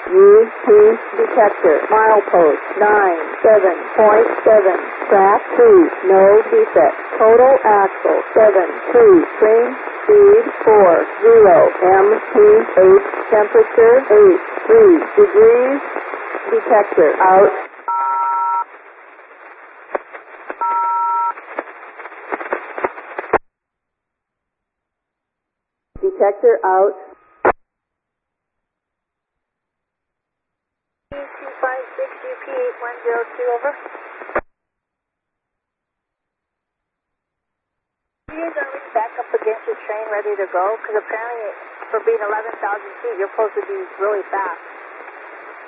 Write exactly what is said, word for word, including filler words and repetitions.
U P detector. Milepost nine seven point seven. Track two. No defect. Total axle seven two. Train speed four zero. M P H temperature eight three degrees. Detector out. Detector out. two five six U P eight one zero two, over. You guys are really back up against your train ready to go? Because apparently for being eleven thousand feet, you're supposed to be really fast.